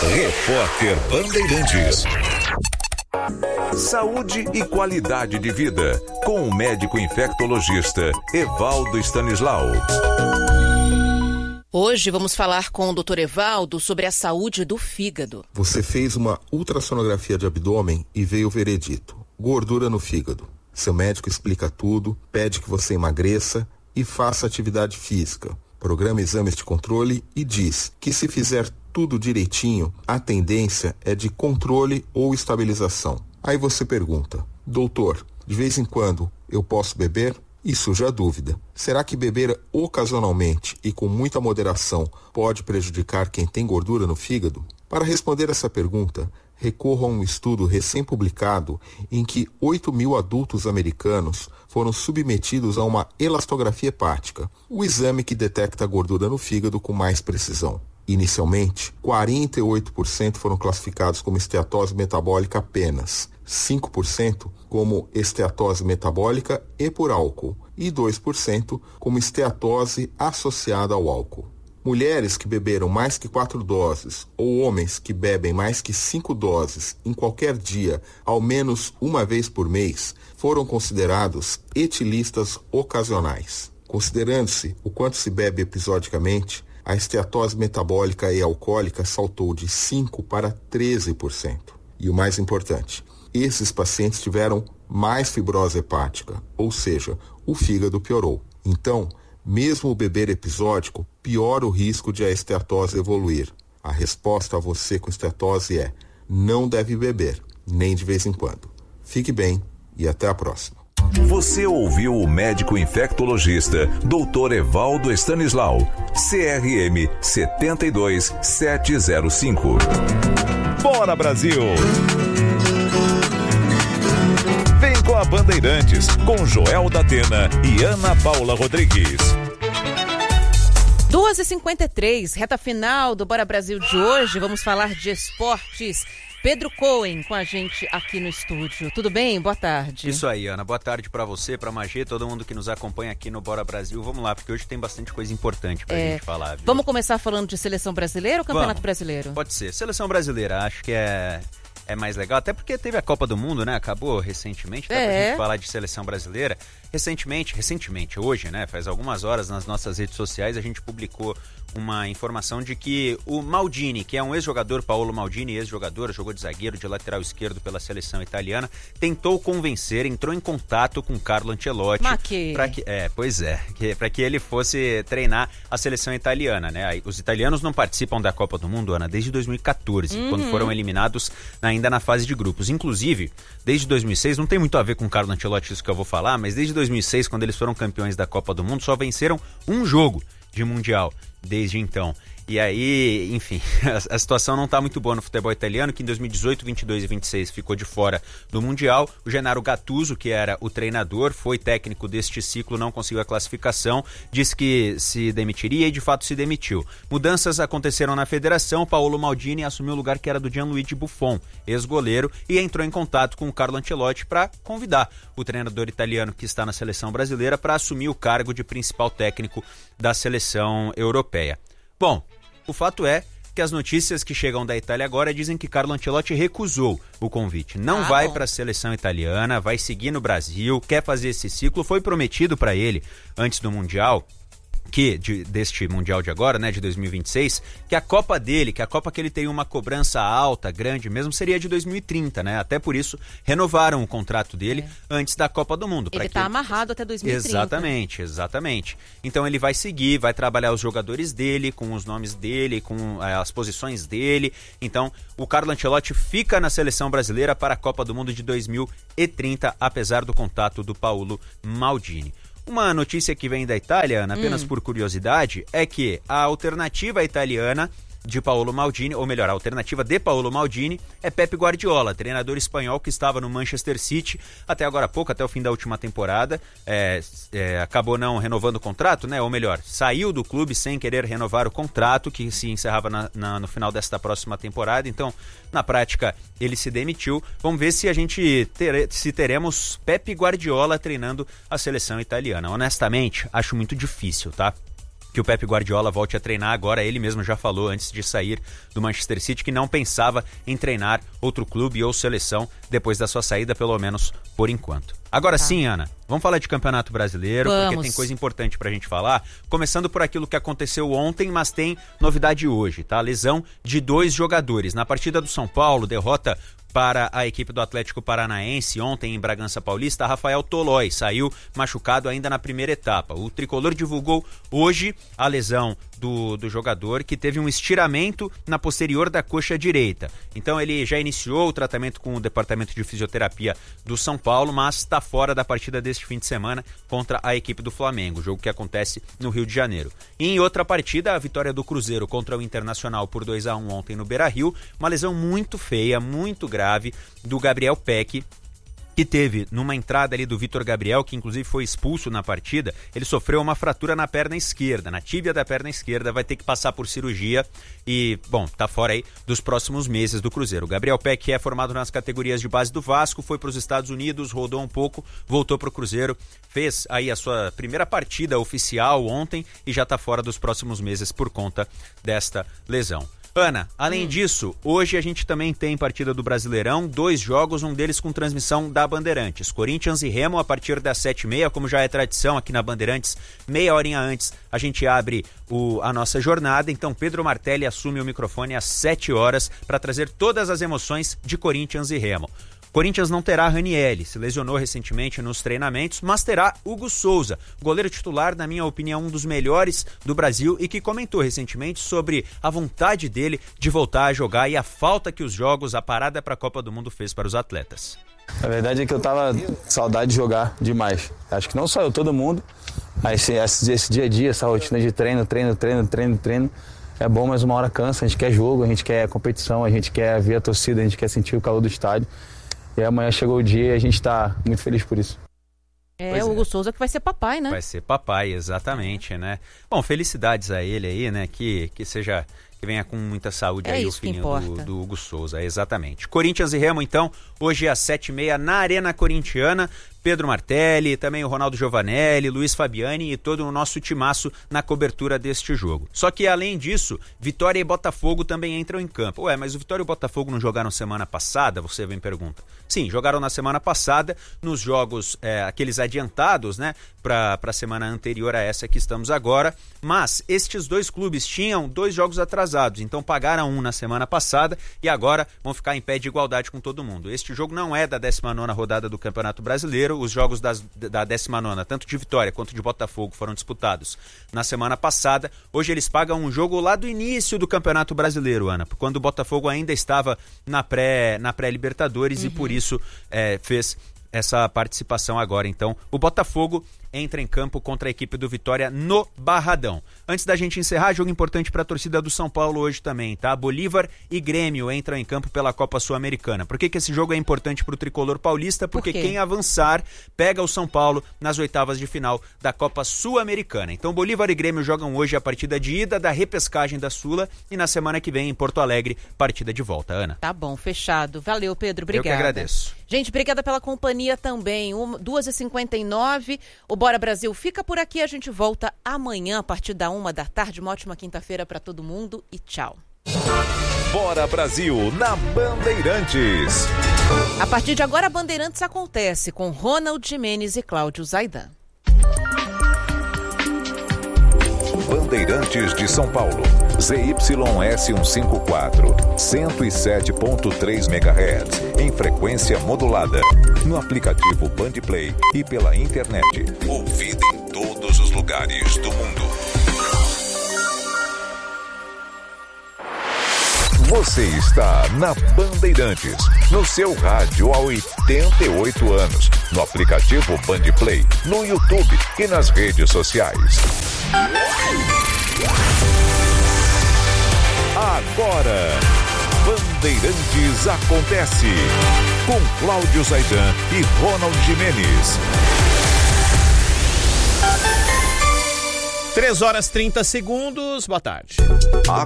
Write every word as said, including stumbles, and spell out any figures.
Repórter Bandeirantes. Saúde e qualidade de vida, com o médico infectologista Evaldo Stanislau. Hoje vamos falar com o doutor Evaldo sobre a saúde do fígado. Você fez uma ultrassonografia de abdômen e veio o veredito: gordura no fígado. Seu médico explica tudo, pede que você emagreça e faça atividade física. Programa exames de controle e diz que se fizer tudo direitinho, a tendência é de controle ou estabilização. Aí você pergunta: doutor, de vez em quando eu posso beber? E surge a dúvida: será que beber ocasionalmente e com muita moderação pode prejudicar quem tem gordura no fígado? Para responder essa pergunta, recorro a um estudo recém-publicado em que oito mil adultos americanos foram submetidos a uma elastografia hepática, o exame que detecta a gordura no fígado com mais precisão. Inicialmente, quarenta e oito por cento foram classificados como esteatose metabólica apenas, cinco por cento como esteatose metabólica e por álcool e dois por cento como esteatose associada ao álcool. Mulheres que beberam mais que quatro doses ou homens que bebem mais que cinco doses em qualquer dia, ao menos uma vez por mês, foram considerados etilistas ocasionais. Considerando-se o quanto se bebe episodicamente, a esteatose metabólica e alcoólica saltou de cinco para treze por cento. E o mais importante, esses pacientes tiveram mais fibrose hepática, ou seja, o fígado piorou. Então, mesmo o beber episódico piora o risco de a esteatose evoluir. A resposta a você com esteatose é: não deve beber, nem de vez em quando. Fique bem e até a próxima. Você ouviu o médico infectologista doutor Evaldo Stanislau, C R M sete dois sete zero cinco. Bora, Brasil! Vem com a Bandeirantes, com Joel da Atena e Ana Paula Rodrigues. duas e cinquenta e três, reta final do Bora Brasil de hoje. Vamos falar de esportes. Pedro Cohen com a gente aqui no estúdio. Tudo bem? Boa tarde. Isso aí, Ana. Boa tarde pra você, pra Magê, todo mundo que nos acompanha aqui no Bora Brasil. Vamos lá, porque hoje tem bastante coisa importante pra é, gente falar. Viu? Vamos começar falando de seleção brasileira ou Campeonato Vamos. Brasileiro? Pode ser. Seleção brasileira, acho que é... É mais legal, até porque teve a Copa do Mundo, né? Acabou recentemente, dá é. pra gente falar de seleção brasileira. Recentemente, recentemente, hoje, né? Faz algumas horas nas nossas redes sociais a gente publicou uma informação de que o Maldini, que é um ex-jogador, Paolo Maldini, ex-jogador, jogou de zagueiro, de lateral esquerdo pela seleção italiana, tentou convencer, entrou em contato com Carlo Ancelotti. Mas que... Pra que é, pois é, que, para que ele fosse treinar a seleção italiana, né? Os italianos não participam da Copa do Mundo, Ana, desde dois mil e catorze, uhum. quando foram eliminados ainda na fase de grupos. Inclusive, desde dois mil e seis, não tem muito a ver com o Carlo Ancelotti isso que eu vou falar, mas desde dois mil e seis, quando eles foram campeões da Copa do Mundo, só venceram um jogo de Mundial desde então. E aí, enfim, a, a situação não está muito boa no futebol italiano, que em dois mil e dezoito, vinte e dois e vinte e seis ficou de fora do Mundial. O Gennaro Gattuso, que era o treinador, foi técnico deste ciclo, não conseguiu a classificação, disse que se demitiria e de fato se demitiu. Mudanças aconteceram na federação, Paolo Maldini assumiu o lugar que era do Gianluigi Buffon, ex-goleiro, e entrou em contato com o Carlo Ancelotti para convidar o treinador italiano que está na seleção brasileira para assumir o cargo de principal técnico da seleção europeia. Bom, o fato é que as notícias que chegam da Itália agora dizem que Carlo Ancelotti recusou o convite. Não ah, vai para a seleção italiana, vai seguir no Brasil, quer fazer esse ciclo. Foi prometido para ele, antes do Mundial, que de, deste Mundial de agora, né, de dois mil e vinte e seis, que a Copa dele, que a Copa que ele tem uma cobrança alta, grande mesmo, seria de dois mil e trinta, né? Até por isso renovaram o contrato dele é. antes da Copa do Mundo. Ele está ele... amarrado até dois mil e trinta. Exatamente, exatamente. Então ele vai seguir, vai trabalhar os jogadores dele, com os nomes dele, com é, as posições dele. Então o Carlo Ancelotti fica na seleção brasileira para a Copa do Mundo de dois mil e trinta, apesar do contato do Paolo Maldini. Uma notícia que vem da Itália, Ana, apenas hum. por curiosidade, é que a alternativa italiana de Paolo Maldini, ou melhor, a alternativa de Paolo Maldini é Pep Guardiola, treinador espanhol que estava no Manchester City até agora há pouco, até o fim da última temporada, é, é, acabou não renovando o contrato, né? Ou melhor, saiu do clube sem querer renovar o contrato, que se encerrava na, na, no final desta próxima temporada, então, na prática, ele se demitiu. Vamos ver se a gente ter, se teremos Pep Guardiola treinando a seleção italiana. Honestamente, acho muito difícil, tá? que o Pep Guardiola volte a treinar agora. Ele mesmo já falou antes de sair do Manchester City que não pensava em treinar outro clube ou seleção depois da sua saída, pelo menos por enquanto. Agora tá. sim, Ana, vamos falar de Campeonato Brasileiro, vamos. Porque tem coisa importante pra gente falar, começando por aquilo que aconteceu ontem, mas tem novidade hoje, tá? Lesão de dois jogadores. Na partida do São Paulo, derrota para a equipe do Atlético Paranaense ontem em Bragança Paulista, Rafael Tolói saiu machucado ainda na primeira etapa. O tricolor divulgou hoje a lesão do, do jogador, que teve um estiramento na posterior da coxa direita. Então ele já iniciou o tratamento com o departamento de fisioterapia do São Paulo, mas está fora da partida deste fim de semana contra a equipe do Flamengo, jogo que acontece no Rio de Janeiro. E em outra partida, a vitória do Cruzeiro contra o Internacional por dois a um ontem no Beira-Rio, uma lesão muito feia, muito grave do Gabriel Peck, que teve numa entrada ali do Vitor Gabriel, que inclusive foi expulso na partida. Ele sofreu uma fratura na perna esquerda, na tíbia da perna esquerda, vai ter que passar por cirurgia e, bom, tá fora aí dos próximos meses do Cruzeiro. O Gabriel Peck é formado nas categorias de base do Vasco, foi para os Estados Unidos, rodou um pouco, voltou para o Cruzeiro, fez aí a sua primeira partida oficial ontem e já tá fora dos próximos meses por conta desta lesão. Ana, além hum. disso, hoje a gente também tem partida do Brasileirão, dois jogos, um deles com transmissão da Bandeirantes. Corinthians e Remo a partir das sete e meia, como já é tradição aqui na Bandeirantes, meia horinha antes a gente abre o, a nossa jornada, então Pedro Martelli assume o microfone às sete horas para trazer todas as emoções de Corinthians e Remo. Corinthians não terá Ranieri, se lesionou recentemente nos treinamentos, mas terá Hugo Souza, goleiro titular, na minha opinião, um dos melhores do Brasil e que comentou recentemente sobre a vontade dele de voltar a jogar e a falta que os jogos, a parada para a Copa do Mundo fez para os atletas. A verdade é que eu tava com saudade de jogar demais. Acho que não só eu, todo mundo. Esse, esse, esse dia a dia, essa rotina de treino, treino, treino, treino, treino, é bom, mas uma hora cansa. A gente quer jogo, a gente quer competição, a gente quer ver a torcida, a gente quer sentir o calor do estádio. E amanhã chegou o dia e a gente está muito feliz por isso. É, o Hugo Souza que vai ser papai, né? Vai ser papai, exatamente, né? Bom, felicidades a ele aí, né? Que, que seja... que venha com muita saúde é aí o filhinho do, do Hugo Souza, exatamente. Corinthians e Remo, então, hoje às sete e meia na Arena Corintiana. Pedro Martelli, também o Ronaldo Giovanelli, Luiz Fabiani e todo o nosso timaço na cobertura deste jogo. Só que, além disso, Vitória e Botafogo também entram em campo. Ué, mas o Vitória e o Botafogo não jogaram semana passada? Você vem pergunta. Sim, jogaram na semana passada, nos jogos, é, aqueles adiantados, né, para a semana anterior a essa que estamos agora, mas estes dois clubes tinham dois jogos atrasados, então pagaram um na semana passada e agora vão ficar em pé de igualdade com todo mundo. Este jogo não é da décima nona rodada do Campeonato Brasileiro. Os jogos das, da décima nona, tanto de Vitória quanto de Botafogo, foram disputados na semana passada. Hoje eles pagam um jogo lá do início do Campeonato Brasileiro, Ana, quando o Botafogo ainda estava na pré, na pré-Libertadores uhum. e por isso é, fez essa participação agora. Então, o Botafogo entra em campo contra a equipe do Vitória no Barradão. Antes da gente encerrar, jogo importante para a torcida do São Paulo hoje também, tá? Bolívar e Grêmio entram em campo pela Copa Sul-Americana. Por que que esse jogo é importante para o tricolor paulista? Porque Por quem avançar pega o São Paulo nas oitavas de final da Copa Sul-Americana. Então, Bolívar e Grêmio jogam hoje a partida de ida da repescagem da Sula e na semana que vem em Porto Alegre, partida de volta. Ana. Tá bom, fechado. Valeu, Pedro. Obrigada. Eu que agradeço. Gente, obrigada pela companhia também. Um, duas e cinquenta e nove, o Bora Brasil fica por aqui. A gente volta amanhã a partir da uma da tarde. Uma ótima quinta-feira para todo mundo e tchau. Bora Brasil na Bandeirantes. A partir de agora, a Bandeirantes acontece com Ronald Gimenez e Cláudio Zaidan. Bandeirantes de São Paulo, Z Y S cento e cinquenta e quatro, cento e sete ponto três megahertz, em frequência modulada, no aplicativo Bandplay e pela internet. Ouvido em todos os lugares do mundo. Você está na Bandeirantes, no seu rádio há oitenta e oito anos, no aplicativo Bandplay, no YouTube e nas redes sociais. Agora, Bandeirantes acontece, com Cláudio Zaidan e Ronald Gimenez. três horas e trinta segundos, boa tarde.